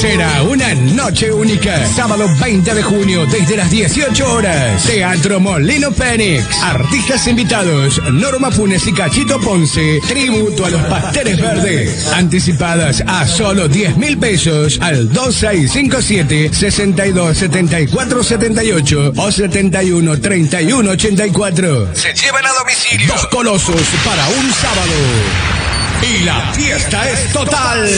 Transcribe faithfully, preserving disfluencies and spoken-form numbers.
espera una noche única. Sábado veinte de junio desde las dieciocho horas. Teatro Molino Fénix. Artistas invitados: Norma Funes y Cachito Ponce. Tributo a los Pasteles Verdes. Anticipadas a solo diez mil pesos al dos seis cinco siete, seis dos siete cuatro siete ocho o setenta y uno treinta y uno ochenta y cuatro. Se llevan a domicilio. Dos colosos para un sábado. Y la fiesta es total.